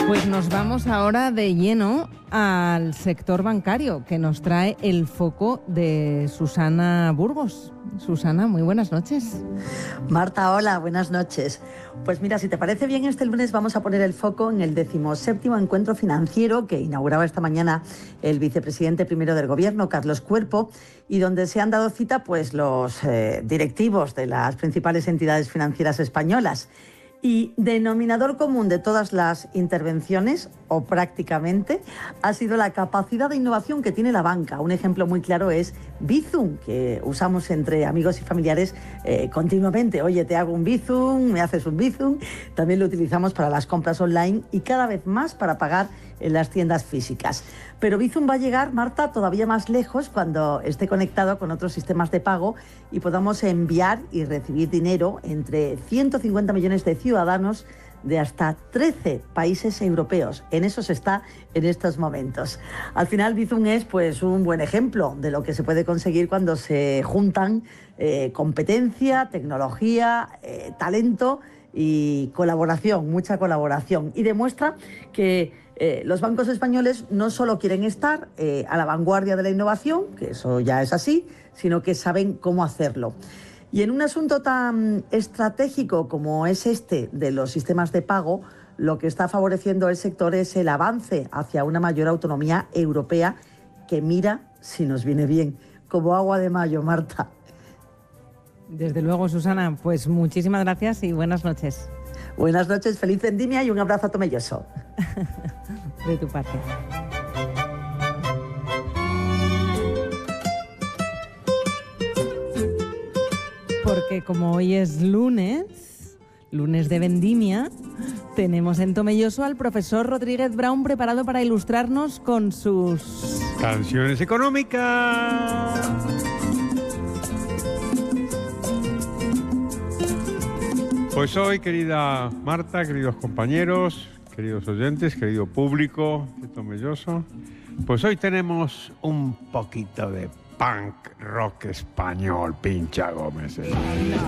Pues nos vamos ahora de lleno al sector bancario, que nos trae el foco de Susana Burgos. Susana, muy buenas noches. Marta, hola, buenas noches. Pues mira, si te parece bien, este lunes vamos a poner el foco en el 17º encuentro financiero que inauguraba esta mañana el vicepresidente primero del Gobierno, Carlos Cuerpo, y donde se han dado cita pues los directivos de las principales entidades financieras españolas. Y denominador común de todas las intervenciones, o prácticamente, ha sido la capacidad de innovación que tiene la banca. Un ejemplo muy claro es Bizum, que usamos entre amigos y familiares continuamente. Oye, te hago un Bizum, me haces un Bizum. También lo utilizamos para las compras online y cada vez más para pagar en las tiendas físicas. Pero Bizum va a llegar, Marta, todavía más lejos cuando esté conectado con otros sistemas de pago y podamos enviar y recibir dinero entre 150 millones de ciudadanos de hasta 13 países europeos. En eso se está en estos momentos. Al final, Bizum es pues un buen ejemplo de lo que se puede conseguir cuando se juntan competencia, tecnología, talento y colaboración, mucha colaboración. Y demuestra que los bancos españoles no solo quieren estar a la vanguardia de la innovación, que eso ya es así, sino que saben cómo hacerlo. Y en un asunto tan estratégico como es este de los sistemas de pago, lo que está favoreciendo el sector es el avance hacia una mayor autonomía europea que mira si nos viene bien, como agua de mayo, Marta. Desde luego, Susana, pues muchísimas gracias y buenas noches. Buenas noches, feliz vendimia y un abrazo a Tomelloso. De tu parte. Porque como hoy es lunes de vendimia, tenemos en Tomelloso al profesor Rodríguez Brown preparado para ilustrarnos con sus canciones económicas. Pues hoy, querida Marta, queridos compañeros, queridos oyentes, querido público de Tomelloso, pues hoy tenemos un poquito de punk rock español, Pincha Gómez.